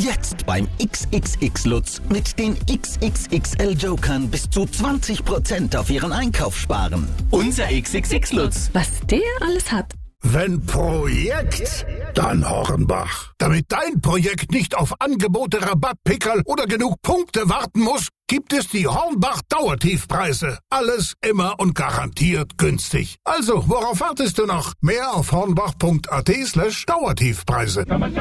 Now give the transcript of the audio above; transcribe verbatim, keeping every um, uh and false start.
Jetzt beim X X X Lutz mit den X X X L Jokern bis zu zwanzig Prozent auf Ihren Einkauf sparen. Unser X X X Lutz. Was der alles hat. Wenn Projekt, dann Hornbach. Damit dein Projekt nicht auf Angebote, Rabattpickerl oder genug Punkte warten muss, gibt es die Hornbach Dauertiefpreise. Alles immer und garantiert günstig. Also, worauf wartest du noch? Mehr auf hornbach punkt at slash Dauertiefpreise.